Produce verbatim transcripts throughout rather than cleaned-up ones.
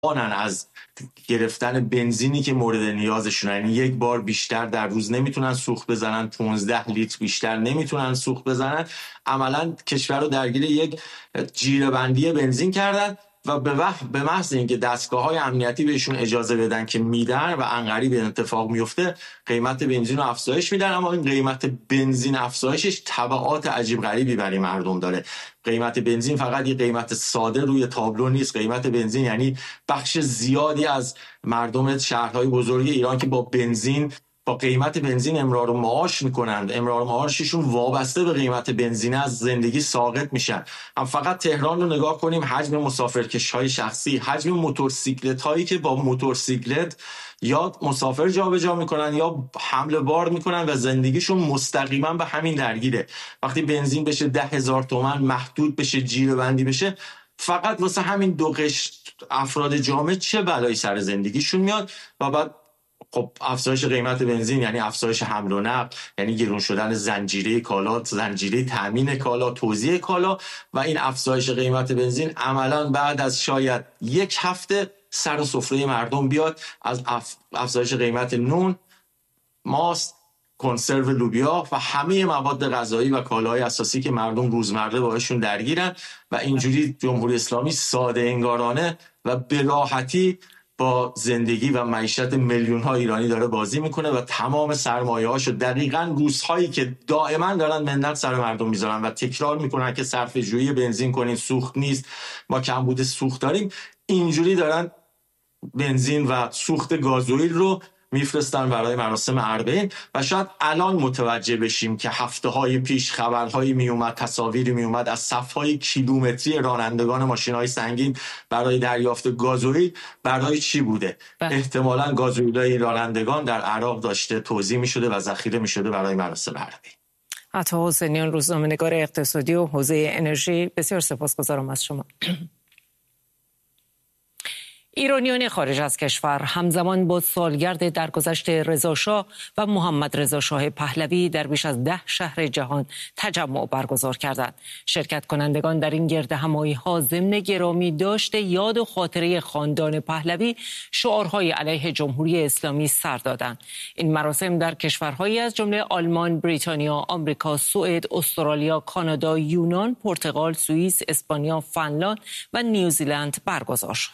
آنن از گرفتن بنزینی که مورد نیازشونه، یعنی یک بار بیشتر در روز نمیتونن سوخت بزنن، پانزده لیتر بیشتر نمیتونن سوخت بزنن. عملا کشور رو درگیر یک جیره‌بندی بنزین کردن و به وقت به محض اینکه دستگاه‌های امنیتی بهشون اجازه بدن که میدن و انقریب اتفاق میفته، قیمت بنزین رو افزایش میدن. اما این قیمت بنزین افزایشش تبعات عجیب غریبی برای مردم داره. قیمت بنزین فقط یه قیمت ساده روی تابلو نیست. قیمت بنزین یعنی بخش زیادی از مردم شهرهای بزرگ ایران که با بنزین با قیمت بنزین امرار معاش میکنند، امرار معاششون وابسته به قیمت بنزین از زندگی ساقط میشن. هم فقط تهران رو نگاه کنیم، حجم مسافرکش‌های شخصی، حجم موتورسیکلت هایی که با موتورسیکلت یا مسافر جابجا میکنن یا حمل بار میکنن و زندگیشون مستقیما به همین درگیره. وقتی بنزین بشه ده هزار تومان، محدود بشه، جیره‌بندی بشه، فقط واسه همین دو قشر افراد جامعه چه بلایی سر زندگیشون میاد. و بعد خب افزایش قیمت بنزین یعنی افزایش حمل و نقل، یعنی گرون شدن زنجیره کالا، زنجیره تامین کالا، توزیع کالا. و این افزایش قیمت بنزین عملاً بعد از شاید یک هفته سر سفره مردم بیاد از اف... افزایش قیمت نون، ماست، کنسرو لوبیا و همه مواد غذایی و کالاهای اساسی که مردم روزمره باهاشون درگیرن. و اینجوری جمهوری اسلامی ساده انگارانه و به راحتی با زندگی و معیشت میلیون ها ایرانی داره بازی میکنه و تمام سرمایه هاشو دقیقاً روزهایی که دائما دارن منت سر مردم میذارن و تکرار میکنن که صرفه جویی بنزین کنین، سوخت نیست، ما کمبود سوخت داریم، اینجوری دارن بنزین و سوخت گازوئیل رو میفرستن برای مراسم اربعین. و شاید الان متوجه بشیم که هفته های پیش خبرهایی میومد، تصاویری میومد از صفهای کیلومتری رانندگان ماشین‌های سنگین برای دریافت گازوئیل برای چی بوده. بله. احتمالاً گازوئیل‌های رانندگان در عراق داشته توزیع میشده و ذخیره میشده برای مراسم اربعین. عطا حسینیان، روزنامه‌نگار اقتصادی و حوزه انرژی، بسیار سپاسگزارم از شما. ایرانیان خارج از کشور همزمان با سالگرد درگذشت رضا شاه و محمد رضا شاه پهلوی در بیش از ده شهر جهان تجمع برگزار کردند. شرکت کنندگان در این گردهمایی‌ها ضمن گرامی داشته یاد و خاطره خاندان پهلوی شعارهای علیه جمهوری اسلامی سر دادند. این مراسم در کشورهایی از جمله آلمان، بریتانیا، آمریکا، سوئد، استرالیا، کانادا، یونان، پرتغال، سوئیس، اسپانیا، فنلاند و نیوزیلند برگزار شد.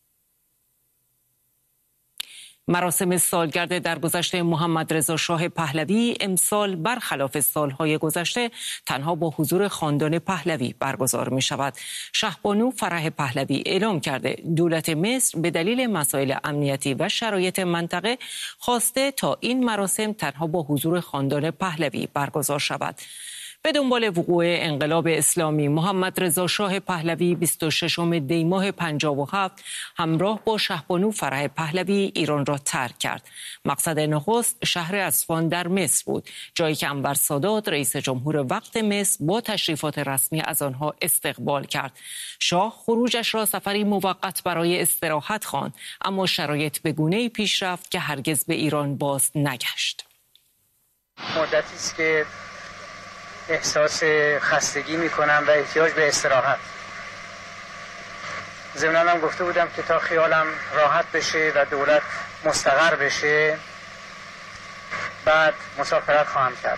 مراسم سالگرد درگذشت محمد رضا شاه پهلوی امسال برخلاف سالهای گذشته تنها با حضور خاندان پهلوی برگزار می شود. شهبانو فرح پهلوی اعلام کرده دولت مصر به دلیل مسائل امنیتی و شرایط منطقه خواسته تا این مراسم تنها با حضور خاندان پهلوی برگزار شود. به دنبال وقوع انقلاب اسلامی، محمد رضا شاه پهلوی بیست و ششم دی ماه پنجاه و هفت همراه با شهبانو فرح پهلوی ایران را ترک کرد. مقصد نخست شهر اصفهان در مصر بود، جایی که انور سادات رئیس جمهور وقت مصر با تشریفات رسمی از آنها استقبال کرد. شاه خروجش را سفری موقت برای استراحت خواند، اما شرایط به گونه‌ای پیش رفت که هرگز به ایران باز نگشت. مدتی است که احساس خستگی میکنم و احتیاج به استراحت. ضمناً هم گفته بودم که تا خیالم راحت بشه و دولت مستقر بشه بعد مسافرت خواهم کرد.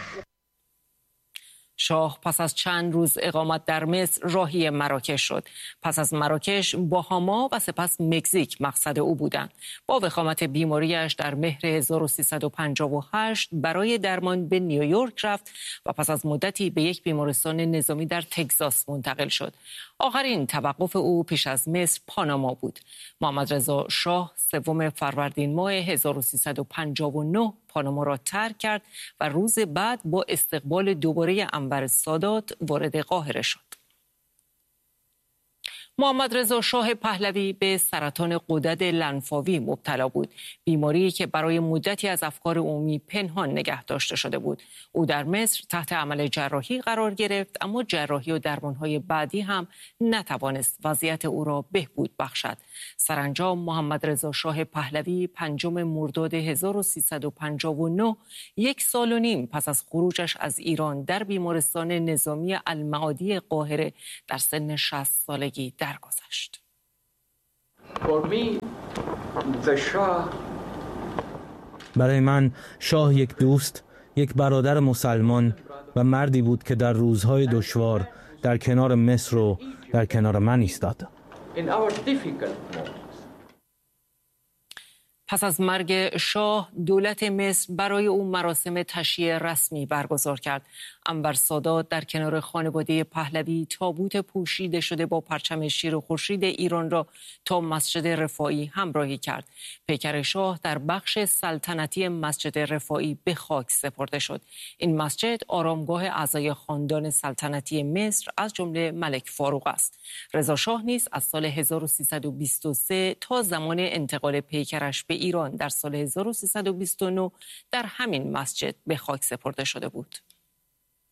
شاه پس از چند روز اقامت در مصر راهی مراکش شد. پس از مراکش باهاما و سپس مکزیک مقصد او بودند. با وخامت بیماریش در مهر هزار و سیصد و پنجاه و هشت برای درمان به نیویورک رفت و پس از مدتی به یک بیمارستان نظامی در تگزاس منتقل شد. آخرین توقف او پیش از مصر پاناما بود. محمد رضا شاه سوم فروردین ماه هزار و سیصد و پنجاه و نه پاناما را ترک کرد و روز بعد با استقبال دوباره انور سادات وارد قاهره شد. محمد رضا شاه پهلوی به سرطان غدد لنفاوی مبتلا بود، بیماری که برای مدتی از افکار عمومی پنهان نگه داشته شده بود. او در مصر تحت عمل جراحی قرار گرفت، اما جراحی و درمانهای بعدی هم نتوانست وضعیت او را بهبود بخشد. سرانجام محمد رضا شاه پهلوی پنجم مرداد هزار و سیصد و پنجاه و نه، یک سال و نیم پس از خروجش از ایران در بیمارستان نظامی المعادی قاهره در سن شصت سالگی درگذشت. برای من شاه یک دوست، یک برادر مسلمان و مردی بود که در روزهای دشوار در کنار مصر و در کنار من ایستاد. پس از مرگ شاه، دولت مصر برای او مراسم تشییع رسمی برگزار کرد. انور سادات در کنار خانواده پهلوی تابوت پوشیده شده با پرچم شیر و خورشید ایران را تا مسجد رفاعی همراهی کرد. پیکر شاه در بخش سلطنتی مسجد رفاعی به خاک سپرده شد. این مسجد آرامگاه اعضای خاندان سلطنتی مصر از جمله ملک فاروق است. رضا شاه نیز از سال هزار و سیصد و بیست و سه تا زمان انتقال پیکرش به ایران در سال هزار و سیصد و بیست و نه در همین مسجد به خاک سپرده شده بود.